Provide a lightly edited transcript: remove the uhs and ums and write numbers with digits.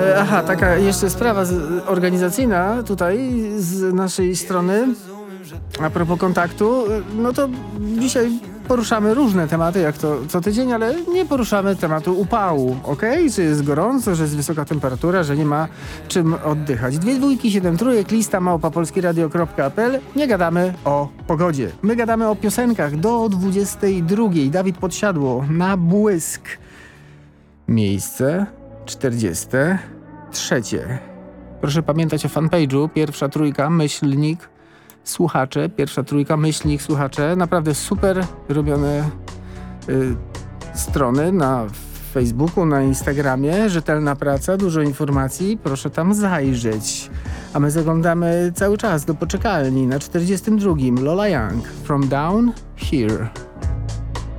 Aha, taka jeszcze sprawa organizacyjna tutaj z naszej strony. A propos kontaktu, no to dzisiaj poruszamy różne tematy, jak to co tydzień, ale nie poruszamy tematu upału, okej? Że jest gorąco, że jest wysoka temperatura, że nie ma czym oddychać. 2 dwójki, 7 trójek, lista @polskieradio.pl. Nie gadamy o pogodzie. My gadamy o piosenkach do 22. Dawid Podsiadło, Na błysk. Miejsce 43. Proszę pamiętać o fanpage'u, pierwsza trójka, myślnik, słuchacze, pierwsza trójka, myślnik, słuchacze. Naprawdę super robione strony na Facebooku, na Instagramie. Rzetelna praca, dużo informacji. Proszę tam zajrzeć. A my zaglądamy cały czas do poczekalni na 42. Lola Young, From Down Here.